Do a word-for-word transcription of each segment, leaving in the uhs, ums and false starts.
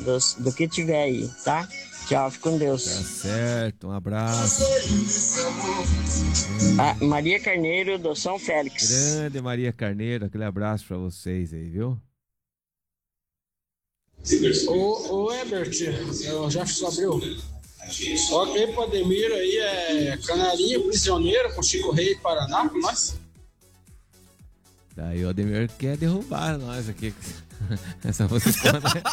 dos, do que tiver aí, tá? Tchau, fica com Deus. Tá certo, um abraço. Ah, Maria Carneiro, do São Félix. Grande Maria Carneiro, aquele abraço pra vocês aí, viu? Ô, ô Herbert, eu já Abreu. Ó, aquele Pademir aí é Canarinho prisioneiro com Chico Rei Paraná, com nós. Daí o Ademir quer derrubar nós aqui. Essa música, né?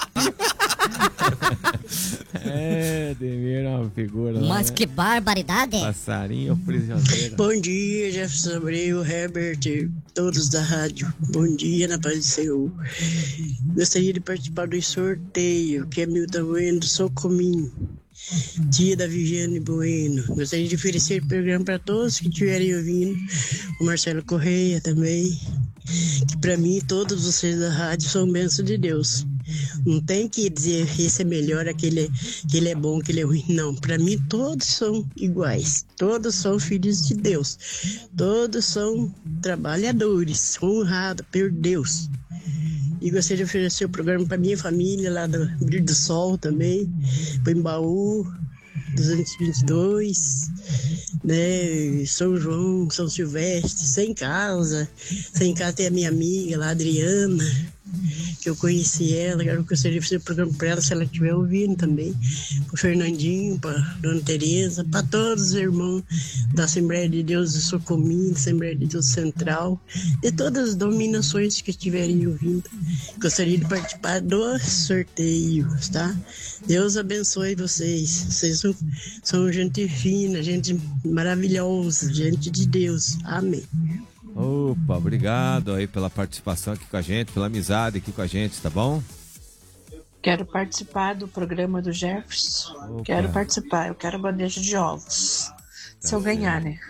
É, Ademir é uma figura. Mas né? Que barbaridade! Passarinho prisioneiro. Bom dia, Jefferson Abreu, Herbert, todos da rádio. Bom dia, na paz do Senhor. Gostaria de participar do sorteio, que é Milton Bueno do Socominho. Dia da Viviane Bueno. Gostaria de oferecer o programa para todos que estiverem ouvindo. O Marcelo Correia também. Que para mim, todos vocês da rádio são bênçãos de Deus. Não tem que dizer esse é melhor, aquele, aquele é bom, aquele é ruim. Não, para mim todos são iguais. Todos são filhos de Deus. Todos são trabalhadores, honrados por Deus. E gostaria de oferecer o programa para minha família lá do Brilho do Sol também, para Embaú, duzentos e vinte e dois, né, São João, São Silvestre, sem casa. Sem casa tem a minha amiga lá, Adriana, que eu conheci ela, eu gostaria de fazer o programa para ela, se ela estiver ouvindo também, para o Fernandinho, para a Dona Tereza, para todos os irmãos da Assembleia de Deus de Socominho, da Assembleia de Deus Central, de todas as dominações que estiverem ouvindo. Gostaria de participar dos sorteios, tá? Deus abençoe vocês. Vocês são, são gente fina, gente maravilhosa, gente de Deus. Amém. Opa, obrigado aí pela participação aqui com a gente, pela amizade aqui com a gente, tá bom? Quero participar do programa do Jefferson. Opa. Quero participar, eu quero bandeja de ovos. Tá Se eu ganhar, né?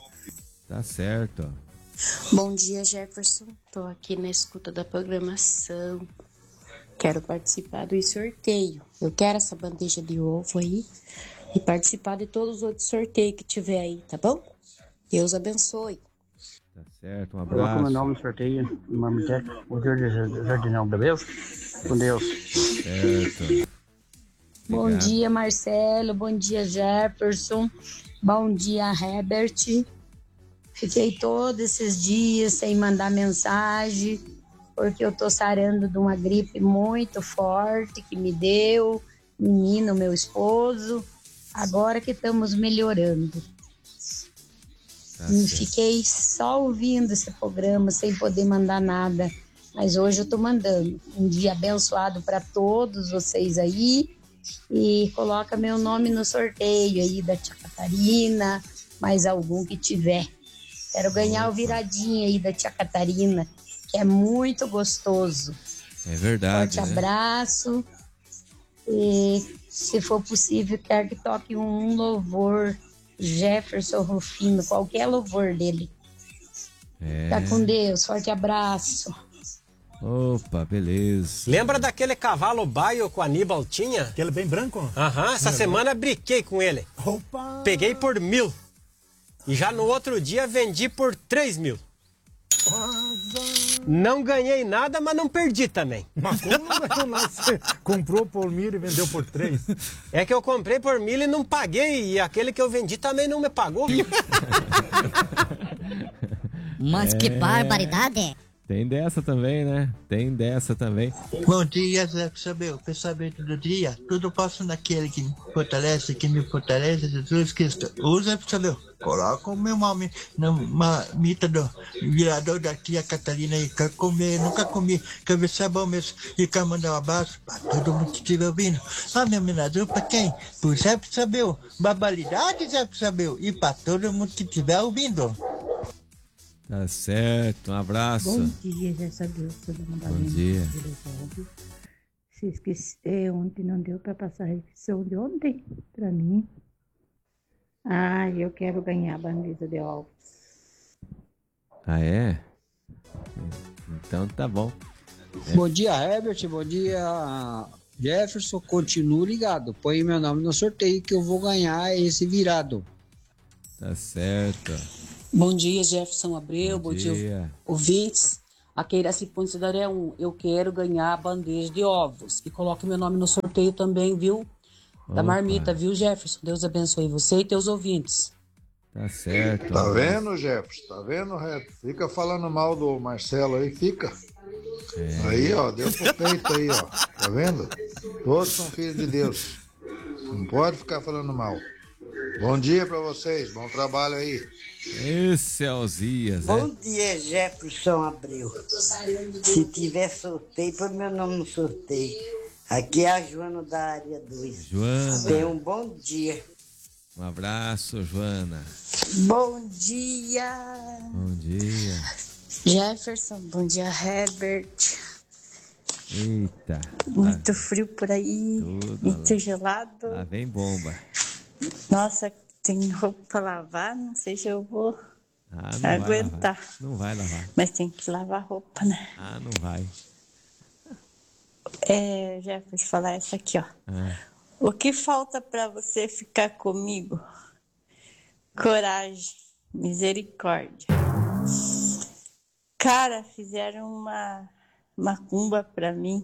Tá certo. Bom dia, Jefferson. Tô aqui na escuta da programação. Quero participar do sorteio. Eu quero essa bandeja de ovo aí e participar de todos os outros sorteios que tiver aí, tá bom? Deus abençoe. Tá certo, um Coloca abraço. meu nome no sorteio, nome técnico, o Jorge Jardinão, beleza? Com Deus. Certo. Bom Obrigado. dia, Marcelo. Bom dia, Jefferson. Bom dia, Herbert. Fiquei todos esses dias sem mandar mensagem, porque eu tô sarando de uma gripe muito forte que me deu, menino, meu esposo. Agora que estamos melhorando. Tá E certo. fiquei só ouvindo esse programa, sem poder mandar nada. Mas hoje eu tô mandando. Um dia abençoado para todos vocês aí. E coloca meu nome no sorteio aí da tia Catarina, mais algum que tiver. Quero ganhar o viradinho aí da tia Catarina, que é muito gostoso. É verdade, Forte né? abraço. E se for possível, quero que toque um louvor Jefferson Rufino, qualquer louvor dele. É. Tá com Deus, forte abraço. Opa, beleza. Lembra daquele cavalo baio que o Aníbal tinha? Aquele bem branco? Aham, essa semana brinquei com ele. Opa! Peguei por mil. E já no outro dia vendi por três mil. Não ganhei nada, mas não perdi também. Mas como não ganhou nada? Você comprou por mil e vendeu por três? É que eu comprei por mil e não paguei. E aquele que eu vendi também não me pagou. Mas que É. barbaridade! Tem dessa também, né? Tem dessa também. Bom dia, Zé Sabeu. Pensamento do dia. Tudo posso naquele que me fortalece, que me fortalece, Jesus Cristo. O Zé Sabeu. Coloca o meu nome na marmita do virador da tia Catarina aí. Quer comer, nunca comi. Quer ver se é bom mesmo. E quer mandar um abraço pra todo mundo que estiver ouvindo. A minha homenagem pra quem? Pro Zé Sabeu. Barbaridade, Zé Sabeu. E pra todo mundo que estiver ouvindo. Tá certo, um abraço. Bom dia, já sabia, sou da Madalena. Bom dia. Se esqueci, é, ontem não deu para passar a refeição de ontem para mim. Ah, eu quero ganhar a bandeja de ovos. Ah, é? Então tá bom. É. Bom dia, Herbert. Bom dia, Jefferson. Continuo ligado. Põe meu nome no sorteio que eu vou ganhar esse virado. Tá certo. Bom dia, Jefferson Abreu. Bom Bom dia, dia. ouvintes. Aqui em Iraciponte Cidadé um, eu quero ganhar a bandeja de ovos. E coloque meu nome no sorteio também, viu? Da Opa. marmita, viu, Jefferson? Deus abençoe você e teus ouvintes. Tá certo. Tá vendo, Jefferson? Tá vendo, Reto? Fica falando mal do Marcelo aí, fica. É. Aí, ó, deu pro peito aí, ó. Tá vendo? Todos são filhos de Deus. Não pode ficar falando mal. Bom dia pra vocês, bom trabalho aí. Esse é Osias, Bom né? dia, Jefferson Abreu. Se tiver sorteio, põe meu nome no sorteio. Aqui é a Joana da área dois. Joana. Tenha um bom dia. Um abraço, Joana. Bom dia. Bom dia. Jefferson, bom dia, Herbert. Eita. Muito frio por aí, Tudo muito lá. gelado. Lá vem bomba. Nossa, tem roupa pra lavar, não sei se eu vou Ah, não aguentar. Vai lavar. Não vai lavar. Mas tem que lavar roupa, né? Ah, não vai. É, Jefferson, falar essa aqui, ó. Ah. O que falta pra você ficar comigo? Coragem, misericórdia. Cara, fizeram uma macumba pra mim.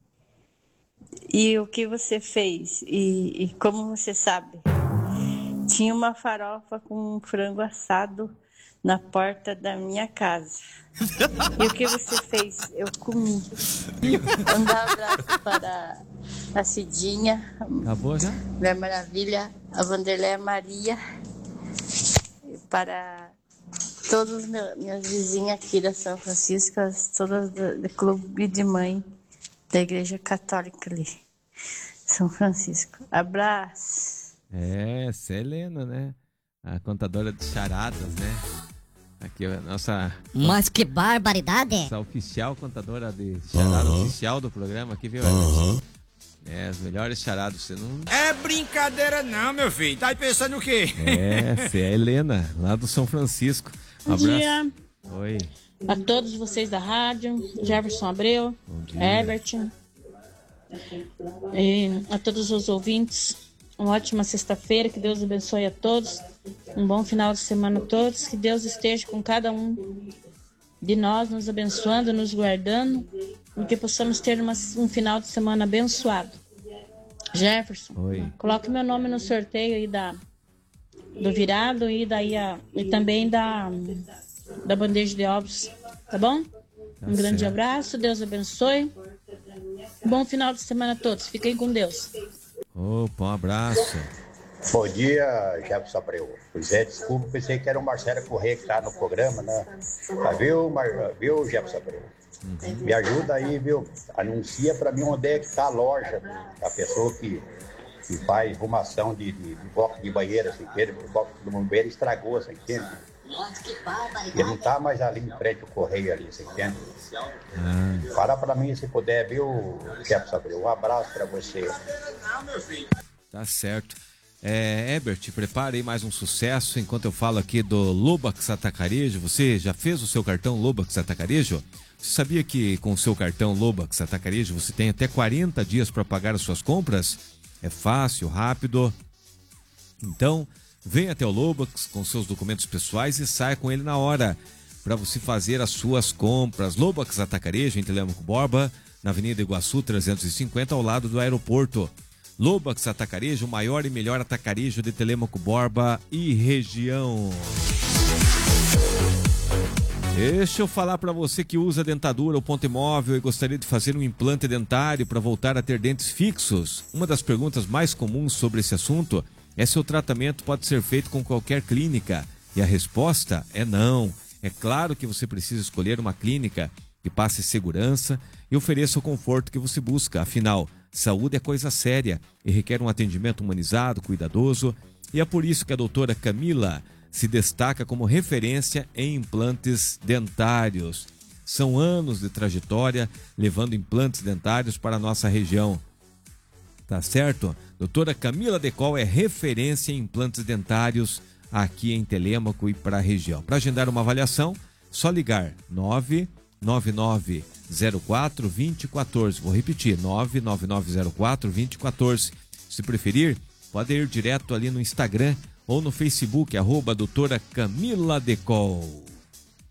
E o que você fez? E, e como você sabe? Tinha uma farofa com um frango assado na porta da minha casa. E o que você fez? Eu comi. Mandar um abraço para a Cidinha, Acabou já? Mulher Maravilha, a Vanderléia Maria, e para todas minhas vizinhas aqui da São Francisco, todas do, do clube de mãe da Igreja Católica ali, São Francisco. Abraço. É, essa é a Helena, né? A contadora de charadas, né? Aqui, a nossa... Mas que barbaridade! Nossa oficial contadora de charada Uhum. oficial do programa aqui, viu? Uhum. É, as melhores charadas, você não... É brincadeira não, meu filho. Tá aí pensando o quê? É, essa é a Helena, lá do São Francisco. Um Bom abraço. dia Oi. a todos vocês da rádio, Jefferson Abreu, dia. Herbert, e a todos os ouvintes. Uma ótima sexta-feira, que Deus abençoe a todos. Um bom final de semana a todos. Que Deus esteja com cada um de nós, nos abençoando, nos guardando, e que possamos ter uma, um final de semana abençoado. Jefferson, Oi. coloque meu nome no sorteio aí da, do virado e, daí a, e também da, da bandeja de ovos, tá bom? Tá Um grande certo. abraço, Deus abençoe. Bom final de semana a todos, fiquem com Deus. Opa, um abraço. Bom dia, Jefferson Abreu. Pois é, desculpa, pensei que era o Marcelo Corrêa que tá no programa, né? Tá, viu, Mar... viu, Jefferson Abreu? Uhum. Me ajuda aí, viu? Anuncia pra mim onde é que tá a loja da pessoa que, que faz arrumação de, de, de bloco de banheiro, assim, que ele, o bloco do banheiro estragou, assim, entende? Ele não tá mais ali em frente ao Correio ali, você entende? Ah. Fala pra mim se puder, viu, Jefferson Abreu? Um abraço pra você. Tá certo. É, Herbert, prepare aí mais um sucesso enquanto eu falo aqui do Lobax Atacarejo. Você já fez o seu cartão Lobax Atacarejo? Você sabia que com o seu cartão Lobax Atacarejo você tem até quarenta dias para pagar as suas compras? É fácil, rápido. Então, venha até o Lobax com seus documentos pessoais e saia com ele na hora para você fazer as suas compras. Lobax Atacarejo em Telêmaco Borba, na Avenida Iguaçu trezentos e cinquenta, ao lado do aeroporto. Lobax Atacarejo, o maior e melhor atacarejo de Telêmaco Borba e região. Deixa eu falar para você que usa dentadura ou ponto imóvel e gostaria de fazer um implante dentário para voltar a ter dentes fixos. Uma das perguntas mais comuns sobre esse assunto é se o tratamento pode ser feito com qualquer clínica. E a resposta é não. É claro que você precisa escolher uma clínica que passe segurança e ofereça o conforto que você busca. Afinal, saúde é coisa séria e requer um atendimento humanizado, cuidadoso. E é por isso que a doutora Camila se destaca como referência em implantes dentários. São anos de trajetória levando implantes dentários para a nossa região. Tá certo? Doutora Camila Decol é referência em implantes dentários aqui em Telêmaco e para a região. Para agendar uma avaliação, só ligar nove nove nove zero quatro dois zero um quatro. Vou repetir, nove nove nove zero quatro dois zero um quatro. Se preferir, pode ir direto ali no Instagram ou no Facebook, arroba doutora Camila Decol.